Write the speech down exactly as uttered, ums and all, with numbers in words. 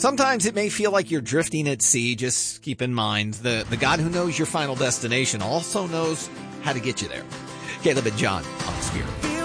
Sometimes it may feel like you're drifting at sea. Just keep in mind the, the God who knows your final destination also knows how to get you there. Caleb and John on Spirit.